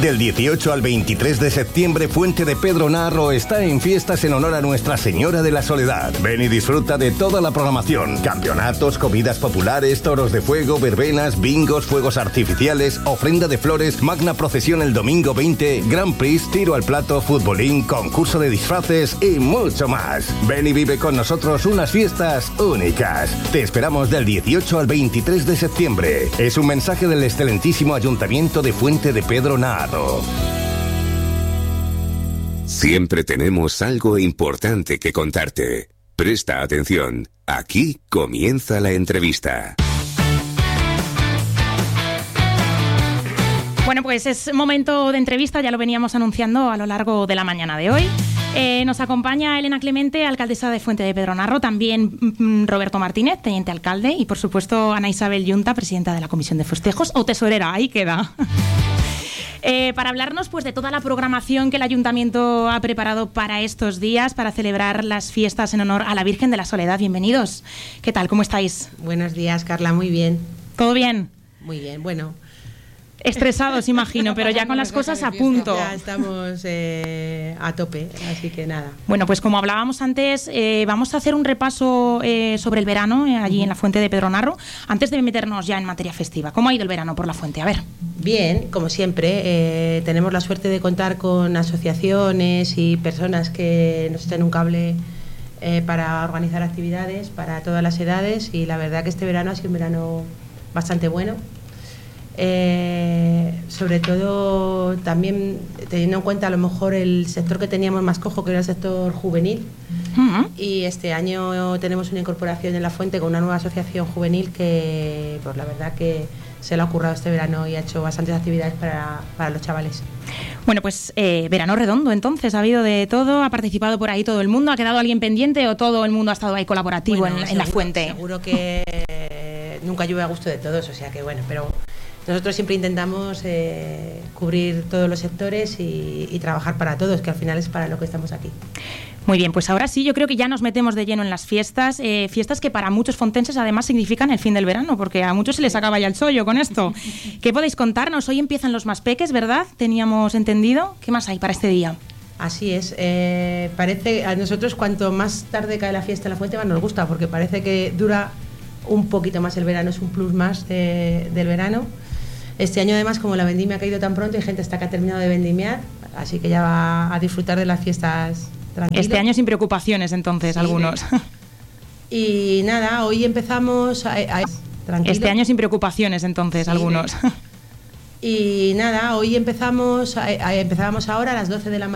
Del 18 al 23 de septiembre, Fuente de Pedro Narro está en fiestas en honor a Nuestra Señora de la Soledad. Ven y disfruta de toda la programación. Campeonatos, comidas populares, toros de fuego, verbenas, bingos, fuegos artificiales, ofrenda de flores, magna procesión el domingo 20, Grand Prix, tiro al plato, futbolín, concurso de disfraces y mucho más. Ven y vive con nosotros unas fiestas únicas. Te esperamos del 18 al 23 de septiembre. Es un mensaje del excelentísimo Ayuntamiento de Fuente de Pedro Narro. Siempre tenemos algo importante que contarte. Presta atención. Aquí comienza la entrevista. Bueno, pues es momento de entrevista, ya lo veníamos anunciando a lo largo de la mañana de hoy. Nos acompaña Elena Clemente, alcaldesa de Fuente de Pedro Narro, también Roberto Martínez, teniente alcalde, y por supuesto Ana Isabel Yunta, presidenta de la Comisión de Festejos, o tesorera, ahí queda. Para hablarnos pues de toda la programación que el Ayuntamiento ha preparado para estos días, para celebrar las fiestas en honor a la Virgen de la Soledad. Bienvenidos. ¿Qué tal? ¿Cómo estáis? Buenos días, Carla. Muy bien. ¿Todo bien? Muy bien. Bueno, estresados, imagino, pero ya con las cosas a punto. Ya estamos a tope, así que nada. Bueno, pues como hablábamos antes, vamos a hacer un repaso sobre el verano allí en la Fuente de Pedro Narro, antes de meternos ya en materia festiva. ¿Cómo ha ido el verano por la Fuente? A ver. Bien, como siempre, tenemos la suerte de contar con asociaciones y personas que nos echen un cable para organizar actividades para todas las edades, y la verdad que este verano ha sido un verano bastante bueno. Sobre todo también teniendo en cuenta a lo mejor el sector que teníamos más cojo, que era el sector juvenil. Y este año tenemos una incorporación en la Fuente con una nueva asociación juvenil que pues la verdad que se le ha ocurrido este verano y ha hecho bastantes actividades para los chavales. Bueno, pues verano redondo entonces, ha habido de todo, ha participado por ahí todo el mundo, ¿ha quedado alguien pendiente o todo el mundo ha estado ahí colaborativo en la Fuente? Seguro que nunca llueve a gusto de todos, o sea que bueno, pero nosotros siempre intentamos cubrir todos los sectores y trabajar para todos, que al final es para lo que estamos aquí. Muy bien, pues ahora sí, yo creo que ya nos metemos de lleno en las fiestas, fiestas que para muchos fontenses además significan el fin del verano, porque a muchos se les acaba ya el chollo con esto. ¿Qué podéis contarnos? Hoy empiezan los más peques, ¿verdad? Teníamos entendido. ¿Qué más hay para este día? Así es, parece a nosotros cuanto más tarde cae la fiesta en la Fuente más nos gusta, porque parece que dura un poquito más el verano, es un plus más del verano. Este año además, como la vendimia ha caído tan pronto, hay gente hasta que ha terminado de vendimiar, así que ya va a disfrutar de las fiestas tranquilo. Este año sin preocupaciones entonces, sí, algunos. Y nada, hoy empezamos tranquilo. Este año sin preocupaciones entonces, sí, algunos. Y nada, hoy empezábamos ahora a las 12 de la mañana.